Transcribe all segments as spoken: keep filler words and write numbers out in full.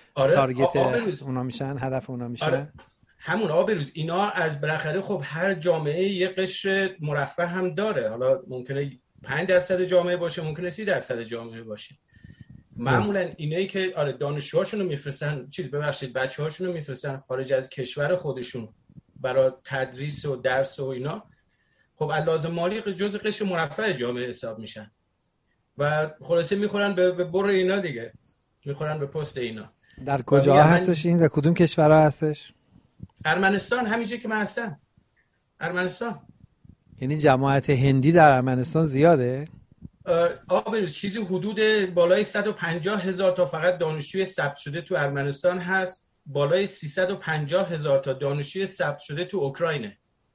آره تارگت آبروز اونا میشن، هدف اونا میشن. آره همون آبروز اینا از بالاخره خب هر جامعه یه قشر مرفه هم داره، حالا ممکنه پنج درصد جامعه باشه، ممکنه سی درصد جامعه باشه. معمولا اینایی که آره دانشجوهاشون رو میفرستن، چیز ببخشید بچه‌هاشون رو میفرستن خارج از کشور خودشون برای تدریس و درس و اینا، خب علاوه مالی جزء قشر مرفه جامعه حساب میشن و خلاصه میخورن به بر اینا دیگه، میخورن به پست اینا. در کجا هستش این؟ در کدوم کشورها هستش؟ ارمنستان، همینجا که من هستم، ارمنستان. یعنی جماعت هندی در ارمنستان زیاده؟ آبر چیزی حدود بالای صد و پنجاه هزار تا فقط دانشجوی ثبت شده تو ارمنستان هست، بالای سیصد و پنجاه هزار تا دانشجوی ثبت شده تو اوکراینه.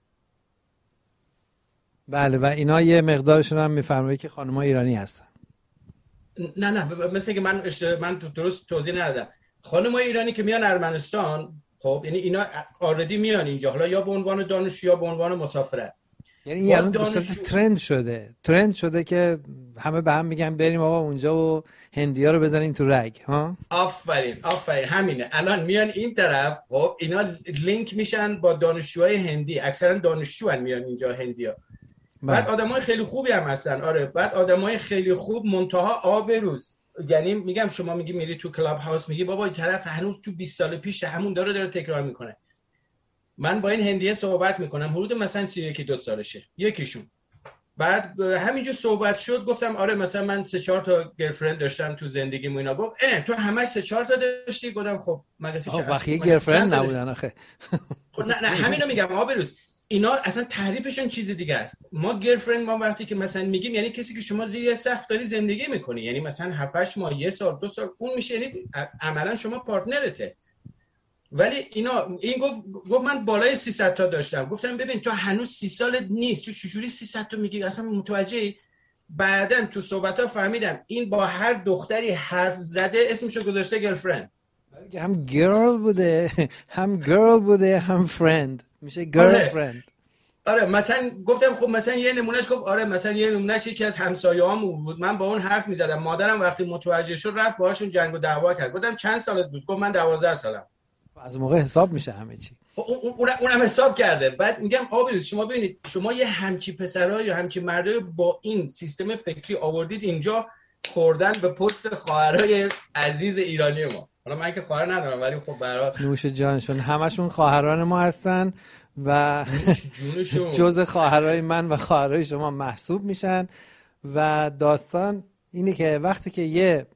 بله و اینا یه مقدارشون هم میفرمایید که خانم‌ها ایرانی هستن؟ نه نه مثل که من من درست توضیح ندادم. خانم‌های ایرانی که میان ارمنستان، خب یعنی اینا آردی میان اینجا، حالا یا به عنوان دانشجو یا به عنوان مسافرت. یعنی یعنی دانشجو... ترند شده ترند شده که همه به هم میگن بریم آقا اونجا و هندی‌ها رو بزنیم تو رگ ها. آفرین آفرین همینه. الان میان این طرف، خب اینا لینک میشن با دانشجوهای هندی، اکثرا دانشجو میان اینجا هندی‌ها. بعد آدمای خیلی خوبی هم هستن. آره بعد آدمای خیلی خوب منتها آبروز. یعنی میگم شما میگی میری تو کلاب هاوس میگی بابا این طرف هنوز تو بیست سال پیش همون داره داره تکرار میکنه. من با این هندیه صحبت میکنم حدود مثلا سی یکی دو سالشه یکیشون. بعد همینجور صحبت شد گفتم آره مثلا من سه چهار تا گرفرند داشتم تو زندگیم و اینا. گفت اه تو همش سه چهار تا داشتی؟ گفتم خب مگه تو بقیه گرفرند نبودن آخه. خب نه نه همینو میگم آبروز. اینا اصلا تعریفشون چیز دیگه است. ما گرفرند ما وقتی که مثلا میگیم یعنی کسی که شما زیر یه سقف داری زندگی میکنی، یعنی مثلا هفت هشت ماه، یه سال، دو سال، اون میشه یعنی عملا شما پارتنرته. ولی اینا این گفت گفت من بالای سیصد تا داشتم. گفتم ببین تو هنوز سی سالت نیست، تو چجوری سیصد تا میگی؟ اصلا متوجهی؟ بعدن تو صحبت‌ها فهمیدم این با هر دختری حرف زده اسمشو گذاشته گرلفرند. هم گرل بوده هم گرل بوده هم فرند، میشه گرلفرند. آره. آره مثلا گفتم خب مثلا یه نمونهش گفت آره مثلا یه نمونهش یکی از همسایه‌هام بود، من با اون حرف می‌زدم، مادرم وقتی متوجه شد رفت باهاشون جنگ و دعوا کرد. گفتم چند سالت بود؟ گفت من دوازده سالم. از موقع حساب میشه همه چی. اون اونم حساب کرده. بعد میگم آبروز شما ببینید شما یه همچی پسرها یا همچی مردای با این سیستم فکری آوردید اینجا خوردن به پست خواهرای عزیز ایرانی ما. حالا من که خواهر ندارم ولی خب برای نوش جانشون همشون خواهران ما هستن و جزء خواهرای من و خواهرای شما محسوب میشن. و داستان اینه که وقتی که یه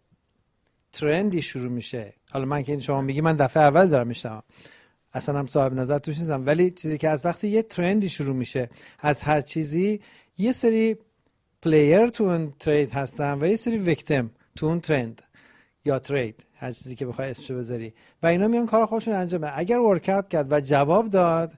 ترندی شروع میشه، حالا من که این شما میگی من دفعه اول دارم میشنوم، اصلا هم صاحب نظر توش نیستم، ولی چیزی که از وقتی یه ترندی شروع میشه از هر چیزی، یه سری پلیر تو اون ترید هستن و یه سری ویکتیم تو اون ترند یا ترید، هر چیزی که بخوای اسمشو بذاری، و اینا میان کار خودشون انجام بدن. اگر ورکاوت کرد و جواب داد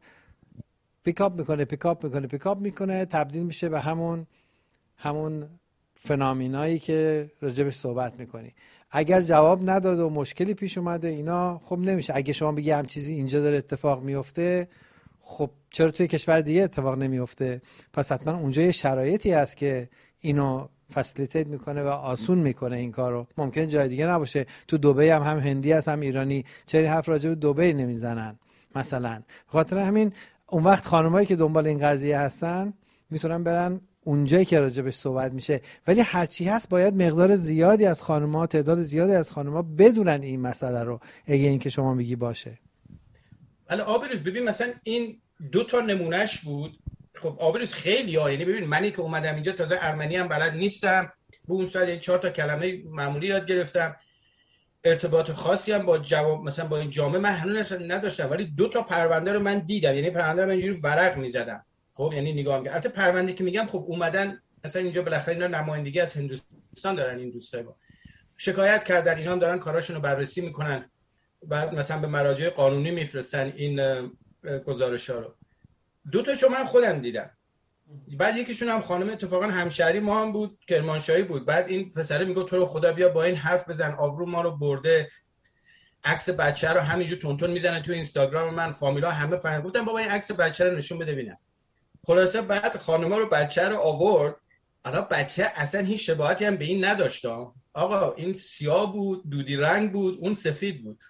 پیکاپ میکنه پیکاپ میکنه پیکاپ میکنه تبدیل میشه به همون همون فنامینایی که راجبش صحبت میکنی. اگر جواب نداد و مشکلی پیش اومده اینا خب نمیشه. اگه شما بگی هم چیزی اینجا داره اتفاق میفته، خب چرا توی کشور دیگه اتفاق نمیفته؟ پس حتما اونجا یه شرایطی هست که اینو فسیلیتیت میکنه و آسون میکنه این کارو. ممکنه جای دیگه نباشه. تو دبی هم هم هندی هست هم ایرانی، چرا حرف راجع به دبی نمیزنن مثلا؟ به خاطر همین اون وقت خانمایی که دنبال این قضیه هستن میتونن برن اونجایی که راجبش صحبت میشه. ولی هرچی هست باید مقدار زیادی از خانم‌ها، تعداد زیادی از خانم‌ها بدونن این مسئله رو، اگه این که شما میگی باشه. حالا آبروز ببین مثلا این دو تا نمونهش بود. خب آبروز خیلی ها، یعنی ببین منی که اومدم اینجا تازه ارمنی هم بلد نیستم، به اون صورت چهار تا کلمه معمولی یاد گرفتم، ارتباط خاصی هم با جواب مثلا با این جامعه من هنوز نداشتم، ولی دو تا پرونده رو من دیدم. یعنی پرونده رو من اینجوری ورق می‌زدم، خب یعنی نگاه می‌کردم. البته پرونده که میگم خب اومدن مثلا اینجا بالاخره اینا نمایندگی از هندوستان دارن، این دوستای ما شکایت کردن، اینا هم دارن کاراشون رو بررسی میکنن، بعد مثلا به مراجع قانونی میفرستن این گزارش‌ها رو. دو تاشو من خودم دیدم. بعد یکیشون هم خانم اتفاقا همشهری ما هم بود، کرمانشاهی بود. بعد این پسره میگه تو رو خدا بیا با این حرف بزن، آبرو ما رو برده، عکس بچه رو همینجور تونتون میزنه تو اینستاگرام من، فامیلا همه فهمیدن. گفتم بابا این عکس بچه رو نشون بده ببینم. خلاصه بعد خانوما رو بچه رو آورد. حالا بچه اصلا هیچ شباهتی هم به این نداشت. آقا این سیاه بود، دودی رنگ بود، اون سفید بود.